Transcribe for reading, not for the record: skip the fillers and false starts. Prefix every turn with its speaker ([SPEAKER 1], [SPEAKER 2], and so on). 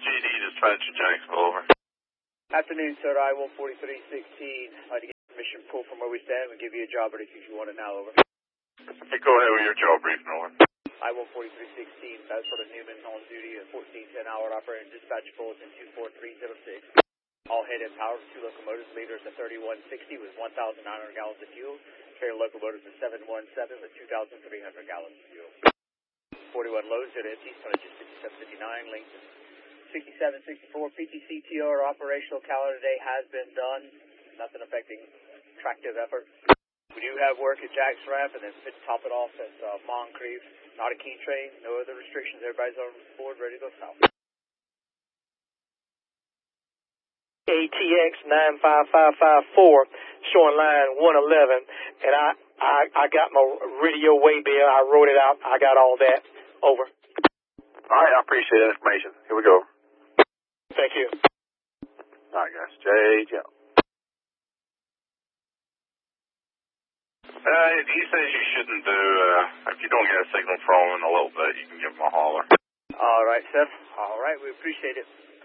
[SPEAKER 1] GD dispatcher, Jacksonville, over.
[SPEAKER 2] Afternoon, sir. I-14316. I'd like to get permission pull from where we stand. We'll give you a job brief if you want it now, over.
[SPEAKER 1] Hey, go ahead with your job briefing, over.
[SPEAKER 2] I-14316, that's for the Newman on duty at 1410-hour operating dispatch bulletin 24306. All head and power, 2 locomotives, leaders at 3160 with 1,900 gallons of fuel. Carry locomotives at 717 with 2,300 gallons of fuel. 41 loads at empty, tonnage is 5759, length is 6764. PTCTR operational calendar today has been done. Nothing affecting tractive effort. We do have work at Jack's Ramp, and then to top it off at Moncrief. Not a key train, no other restrictions. Everybody's on board, ready to go south.
[SPEAKER 3] ATX 95554, showing line 111, and I got my radio way bill. I wrote it out. I got all that. Over.
[SPEAKER 1] All right, I appreciate that information. Here we go.
[SPEAKER 3] Thank you.
[SPEAKER 1] All right, guys. JJ. He says you shouldn't do, if you don't get a signal from him in a little bit, you can give him a holler.
[SPEAKER 2] All right, sir. All right, we appreciate it.